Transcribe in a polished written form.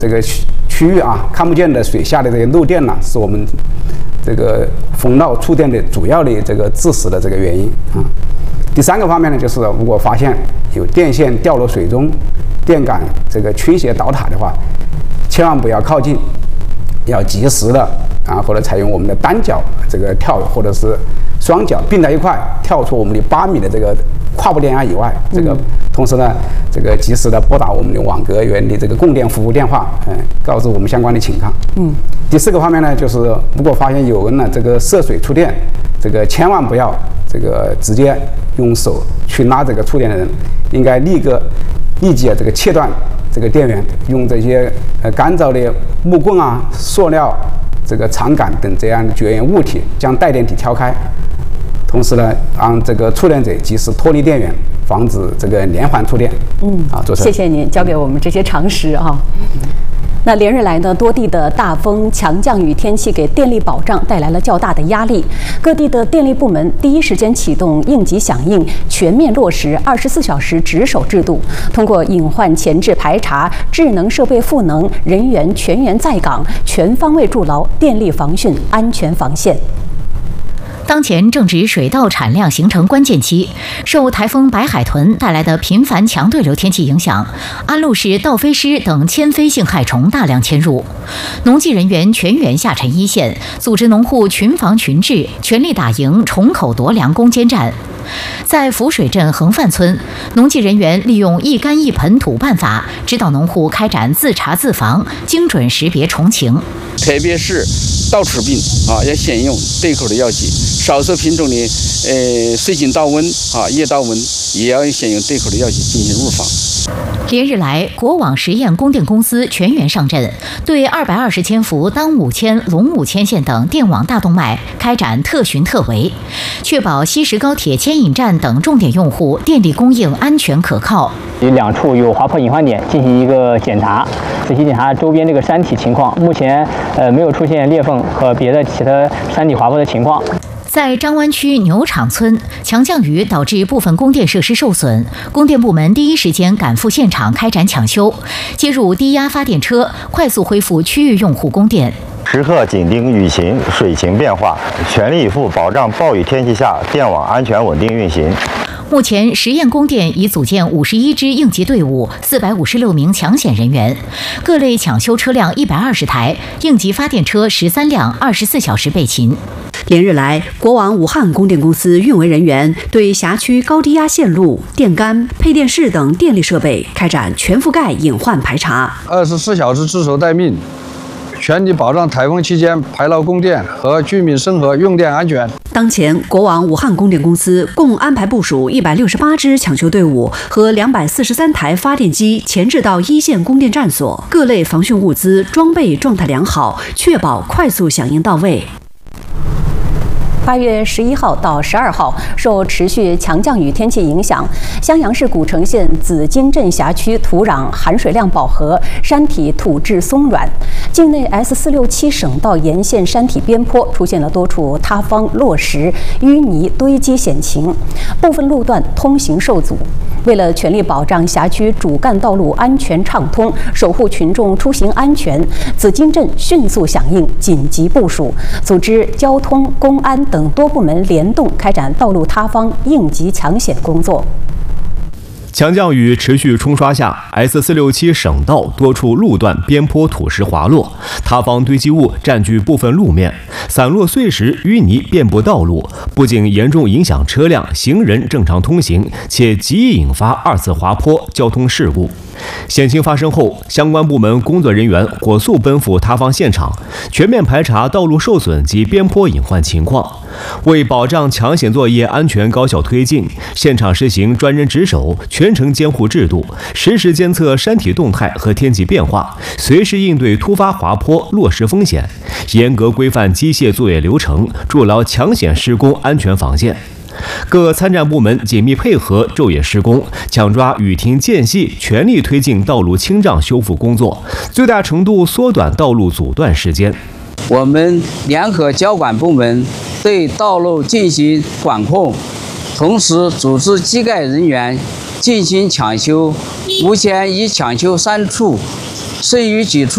这个区域啊，看不见的水下的这些漏电呢，是我们这个封涝触电的主要的这个致死的这个原因啊。第三个方面呢，就是如果发现有电线掉落水中、电杆这个倾斜倒塌的话，千万不要靠近，要及时的或者采用我们的单脚这个跳或者是双脚并在一块跳出我们的8米的这个跨步电压以外，这个同时呢，这个及时的拨打我们的网格员的这个供电服务电话，告知我们相关的情况。第四个方面呢，就是如果发现有人呢这个涉水触电，这个千万不要这个直接用手去拉这个触电的人，应该立即这个切断这个电源，用这些干燥的木棍啊、塑料、这个长杆等这样的绝缘物体将带电体挑开。同时呢，让这个触电者及时脱离电源，防止这个连环触电。 谢谢您教给我们这些常识啊。那连日来呢，多地的大风、强降雨天气给电力保障带来了较大的压力。各地的电力部门第一时间启动应急响应，全面落实24小时值守制度，通过隐患前置排查、智能设备赋能、人员全员在岗，全方位筑牢电力防汛安全防线。 当前正值水稻产量形成关键期，受台风白海豚带来的频繁强对流天气影响，安陆市稻飞虱等迁飞性害虫大量迁入，农技人员全员下沉一线，组织农户群防群治，全力打赢虫口夺粮攻坚战。在浮水镇横范村，农技人员利用一竿一盆土办法，指导农户开展自查自防，精准识别虫情。 特别是稻齿病要选用对口的药剂，少数品种的水井稻瘟叶稻瘟也要选用对口的药剂进行预防。 连日来，国网实验供电公司全员上阵，对220千伏当5千、龙5千线等电网大动脉开展特巡特围，确保西石高铁牵引站等重点用户电力供应安全可靠。 以2处有滑坡隐患点进行一个检查，仔细检查周边这个山体情况，目前没有出现裂缝和别的其他山体滑坡的情况。 在张湾区牛场村，强降雨导致部分供电设施受损，供电部门第一时间赶赴现场开展抢修，接入低压发电车，快速恢复区域用户供电。 时刻紧盯雨情、水情变化，全力以赴保障暴雨天气下电网安全稳定运行。 目前，实验供电已组建51支应急队伍，456名抢险人员，各类抢修车辆120台，应急发电车13辆，24小时备勤。 连日来，国网武汉供电公司运维人员对辖区高低压线路、电杆、配电室等电力设备开展全覆盖隐患排查 ，24小时值守待命，全力保障台风期间排涝供电和居民生活用电安全。 当前，国网武汉供电公司共安排部署168支抢修队伍和243台发电机前置到一线供电站所，各类防汛物资装备状态良好，确保快速响应到位。8月11号到12号，受持续强降雨天气影响，襄阳市古城县紫金镇辖区土壤含水量饱和，山体土质松软，境内 S467省道沿线山体边坡出现了多处塌方、落石、淤泥堆积险情，部分路段通行受阻。为了全力保障辖区主干道路安全畅通，守护群众出行安全，紫金镇迅速响应紧急部署，组织交通、公安等多部门联动开展道路塌方应急抢险工作。 强降雨持续冲刷下 ，S467省道多处路段边坡土石滑落，塌方堆积物占据部分路面，散落碎石、淤泥遍布道路，不仅严重影响车辆、行人正常通行，且极易引发2次滑坡交通事故。险情发生后，相关部门工作人员火速奔赴塌方现场，全面排查道路受损及边坡隐患情况。为保障抢险作业安全高效推进，现场实行专人值守、全程监护制度，实时监测山体动态和天气变化，随时应对突发滑坡、落石风险，严格规范机械作业流程，筑牢抢险施工安全防线。各参战部门紧密配合，昼夜施工，抢抓雨停间隙，全力推进道路清障修复工作，最大程度缩短道路阻断时间。 我们联合交管部门对道路进行管控，同时组织机盖人员进行抢修，目前已抢修3处，剩余几处